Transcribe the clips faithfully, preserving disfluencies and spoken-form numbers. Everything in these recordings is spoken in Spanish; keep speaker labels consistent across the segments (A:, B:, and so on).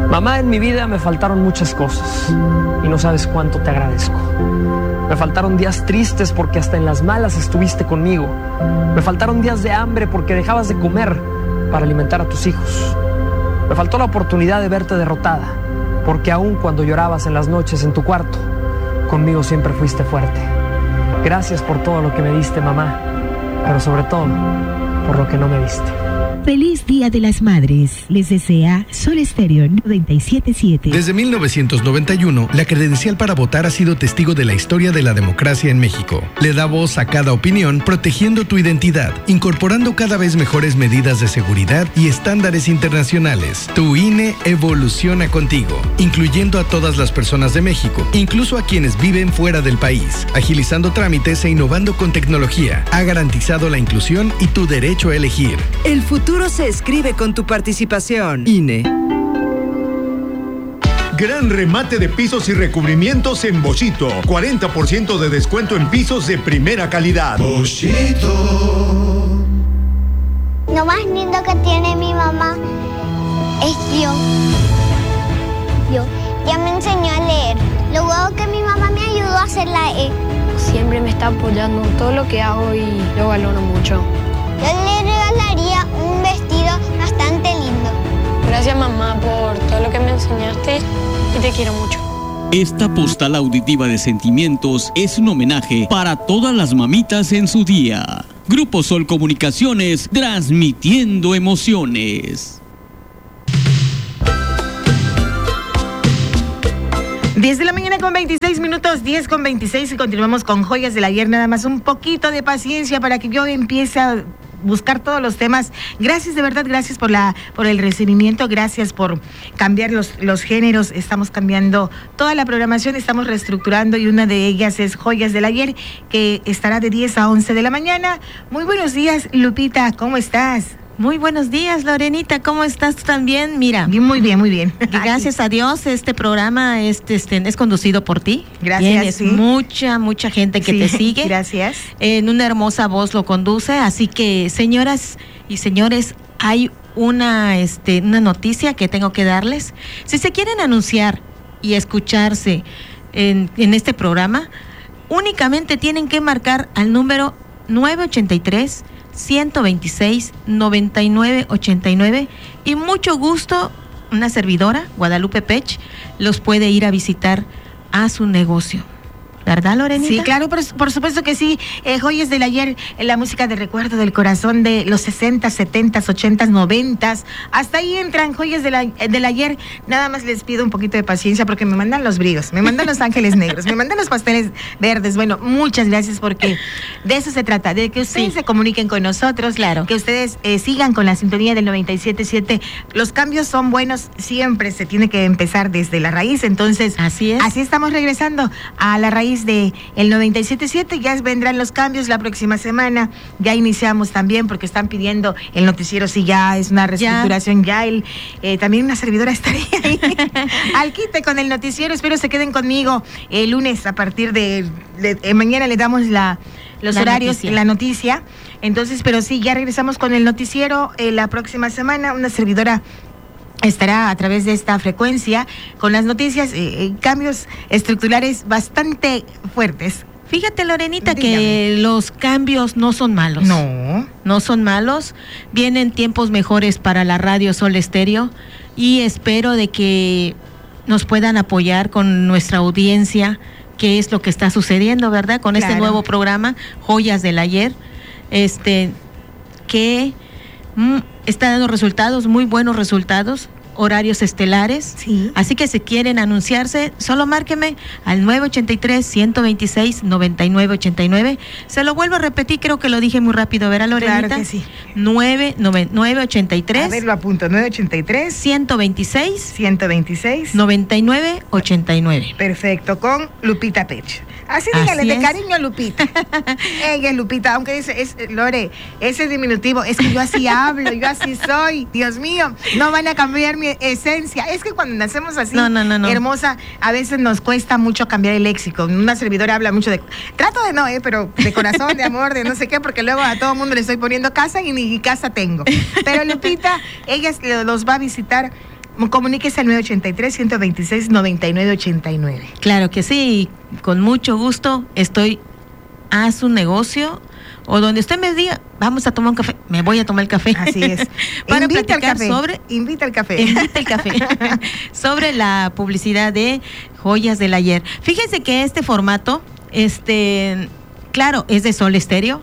A: Mamá, en mi vida me faltaron muchas cosas y no sabes cuánto te agradezco. Me faltaron días tristes porque hasta en las malas estuviste conmigo. Me faltaron días de hambre porque dejabas de comer para alimentar a tus hijos. Me faltó la oportunidad de verte derrotada porque aun cuando llorabas en las noches en tu cuarto, conmigo siempre fuiste fuerte. Gracias por todo lo que me diste, mamá, pero sobre todo por lo que no me diste.
B: Feliz Día de las Madres. Les desea Sol Estéreo noventa y siete punto siete.
C: Desde mil novecientos noventa y uno, la credencial para votar ha sido testigo de la historia de la democracia en México. Le da voz a cada opinión, protegiendo tu identidad, incorporando cada vez mejores medidas de seguridad y estándares internacionales. Tu I N E evoluciona contigo, incluyendo a todas las personas de México, incluso a quienes viven fuera del país, agilizando trámites e innovando con tecnología. Ha garantizado la inclusión y tu derecho a elegir.
D: El futuro se escribe con tu participación. I N E.
E: Gran remate de pisos y recubrimientos en Boschito. cuarenta por ciento de descuento en pisos de primera calidad. Boschito.
F: Lo más lindo que tiene mi mamá es yo. Yo. Ya me enseñó a leer. Lo bueno que mi mamá me ayudó a hacer la E.
G: Siempre me está apoyando en todo lo que hago y lo valoro mucho.
F: Yo le regalaría un vestido bastante lindo.
G: Gracias, mamá, por todo lo que me enseñaste y te quiero mucho.
H: Esta postal auditiva de sentimientos es un homenaje para todas las mamitas en su día. Grupo Sol Comunicaciones, transmitiendo emociones.
I: diez de la mañana con veintiséis minutos, diez con veintiséis, y continuamos con Joyas del Ayer. Nada más un poquito de paciencia para que yo empiece a buscar todos los temas. Gracias, de verdad, gracias por la por el recibimiento, gracias por cambiar los, los géneros. Estamos cambiando toda la programación, estamos reestructurando, y una de ellas es Joyas del Ayer, que estará de diez a once de la mañana. Muy buenos días, Lupita, ¿cómo estás?
J: Muy buenos días, Lorenita, ¿cómo estás tú también? Mira.
I: Muy bien, muy bien.
J: Gracias a Dios, este programa este, este, es conducido por ti.
I: Gracias.
J: Tienes
I: sí.
J: mucha, mucha gente que
I: sí,
J: te sigue.
I: Gracias.
J: En una hermosa voz lo conduce, así que, señoras y señores, hay una, este, una noticia que tengo que darles. Si se quieren anunciar y escucharse en, en este programa, únicamente tienen que marcar al número nueve ochenta y tres, ciento veintiséis, noventa y nueve ochenta y nueve, y mucho gusto, una servidora, Guadalupe Pech, los puede ir a visitar a su negocio. ¿Verdad, Lorenita?
I: Sí, claro, por, por supuesto que sí. Eh, Joyas del Ayer, eh, la música de recuerdo del corazón de los sesenta, setenta, ochenta, noventa. Hasta ahí entran Joyas de la, del Ayer. Nada más les pido un poquito de paciencia porque me mandan los bríos, me mandan los ángeles negros, me mandan los pasteles verdes. Bueno, muchas gracias, porque de eso se trata, de que ustedes sí. se comuniquen con nosotros,
J: claro,
I: que ustedes eh, sigan con la sintonía del noventa y siete punto siete. Los cambios son buenos, siempre se tiene que empezar desde la raíz. Entonces,
J: así es.
I: Así estamos regresando a la raíz de el noventa y siete punto siete. Ya vendrán los cambios la próxima semana. Ya iniciamos también, porque están pidiendo el noticiero, si ya es una reestructuración, ya, ya el, eh, también una servidora estaría ahí al quite con el noticiero. Espero se queden conmigo el lunes a partir de, de, de mañana le damos la los la horarios, noticia. la noticia. Entonces, pero sí, ya regresamos con el noticiero eh, la próxima semana. Una servidora estará a través de esta frecuencia con las noticias, eh, cambios estructurales bastante fuertes.
J: Fíjate, Lorenita,
I: Dígame.
J: que los cambios no son malos.
I: No.
J: No son malos. Vienen tiempos mejores para la radio Sol Estéreo, y espero de que nos puedan apoyar con nuestra audiencia, qué es lo que está sucediendo, ¿verdad? Con claro. este nuevo programa, Joyas del Ayer, este, que mm, está dando resultados, muy buenos resultados, horarios estelares.
I: Sí.
J: Así que si quieren anunciarse, solo márqueme al nueve ochenta y tres, ciento veintiséis, noventa y nueve ochenta y nueve. Se lo vuelvo a repetir, creo que lo dije muy rápido, ¿verdad, Lorenita?
I: Claro que sí.
J: nueve ochenta y tres.
I: A ver, lo apunto, nueve ochenta y tres.
J: ciento veintiséis.
I: ciento veintiséis.
J: noventa y nueve ochenta y nueve.
I: Perfecto, con Lupita Pech. Así dígale, de cariño a Lupita. Ella es Lupita, aunque dice, es, Lore, ese diminutivo, es que yo así hablo, yo así soy. Dios mío, no van a cambiar mi esencia. Es que cuando nacemos así,
J: no, no, no, no.
I: hermosa, a veces nos cuesta mucho cambiar el léxico. Una servidora habla mucho de, trato de no, eh, pero de corazón, de amor, de no sé qué, porque luego a todo mundo le estoy poniendo casa y ni casa tengo. Pero Lupita, ella los va a visitar comuníquese al nueve ochenta y tres, ciento veintiséis, noventa y nueve ochenta y nueve.
J: Claro que sí, con mucho gusto estoy a su negocio o donde usted me diga, vamos a tomar un café, me voy a tomar el café.
I: Así es.
J: Para
I: invita
J: platicar
I: al café.
J: sobre...
I: Invita al café.
J: Invita el café. Sobre la publicidad de Joyas del Ayer. Fíjense que este formato, este, claro, es de Sol Estéreo,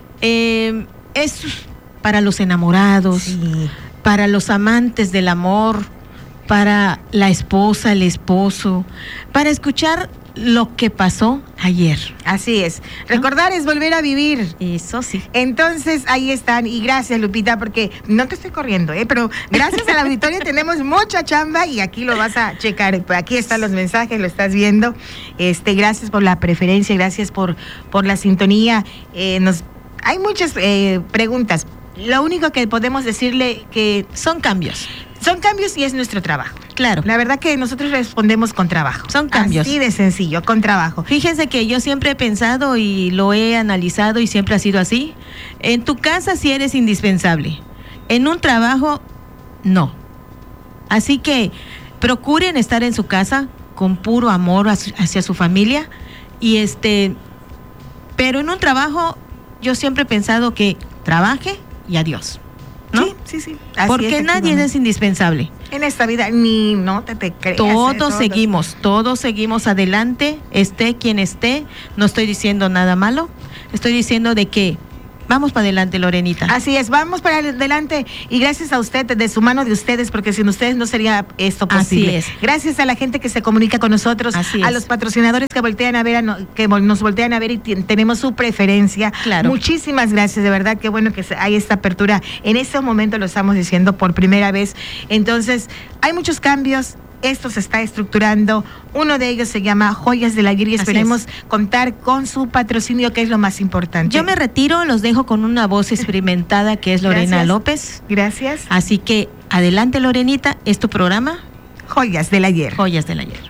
J: eh, es para los enamorados, sí, para los amantes del amor, para la esposa, el esposo, para escuchar lo que pasó ayer.
I: Así es. Recordar, ¿no?, es volver a vivir.
J: Eso sí.
I: Entonces, ahí están. Y gracias, Lupita, porque no te estoy corriendo, ¿eh? Pero gracias al auditorio tenemos mucha chamba y aquí lo vas a checar. Aquí están los mensajes, lo estás viendo. Este, gracias por la preferencia, gracias por, por la sintonía. Eh, nos, hay muchas eh, preguntas. Lo único que podemos decirle que
J: son cambios.
I: Son cambios y es nuestro trabajo.
J: Claro.
I: La verdad que nosotros respondemos con trabajo.
J: Son cambios.
I: Así de sencillo, con trabajo.
J: Fíjense que yo siempre he pensado y lo he analizado y siempre ha sido así. En tu casa sí eres indispensable. En un trabajo, no. Así que procuren estar en su casa con puro amor hacia su familia. Y este, pero en un trabajo, yo siempre he pensado que trabaje y adiós, ¿no?
I: Sí, sí, sí. Así
J: porque
I: es,
J: nadie es indispensable.
I: En esta vida, ni no te, te creas.
J: Todos,
I: eh, todos
J: seguimos, todos seguimos adelante, esté quien esté. No estoy diciendo nada malo, estoy diciendo de que vamos para adelante, Lorenita.
I: Así es, vamos para adelante y gracias a usted, de su mano de ustedes, porque sin ustedes no sería esto posible.
J: Así es.
I: Gracias a la gente que se comunica con nosotros,
J: Así
I: a
J: es.
I: los patrocinadores que voltean a ver, a no, que nos voltean a ver y tenemos su preferencia.
J: Claro.
I: Muchísimas gracias, de verdad, qué bueno que hay esta apertura. En este momento lo estamos diciendo por primera vez. Entonces, hay muchos cambios. Esto se está estructurando. Uno de ellos se llama Joyas del Ayer y esperemos contar con su patrocinio, que es lo más importante.
J: Yo me retiro, los dejo con una voz experimentada que es Lorena
I: Gracias.
J: López.
I: Gracias.
J: Así que adelante, Lorenita, es tu programa.
I: Joyas del Ayer.
J: Joyas del Ayer.